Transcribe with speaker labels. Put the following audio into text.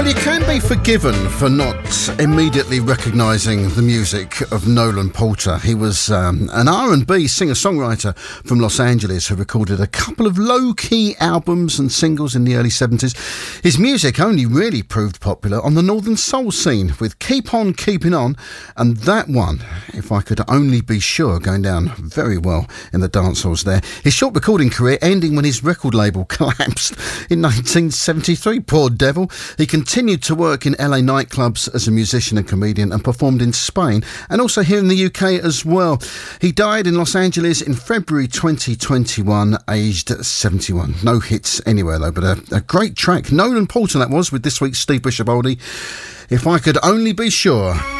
Speaker 1: you can be forgiven for not immediately recognising the music of Nolan Porter. He was an R&B singer-songwriter from Los Angeles who recorded a couple of low-key albums and singles in the early 70s. His music only really proved popular on the Northern Soul scene with Keep On Keeping On, and that one, If I Could Only Be Sure, going down very well in the dance halls there. His short recording career ending when his record label collapsed in 1973. Poor devil. He continued to work in LA nightclubs as a musician and comedian and performed in Spain and also here in the UK as well. He died in Los Angeles in February 2021, aged 71. No hits anywhere though, but a great track. Nolan Porter that was, with this week's Steve Bishop Oldie, If I Could Only Be Sure.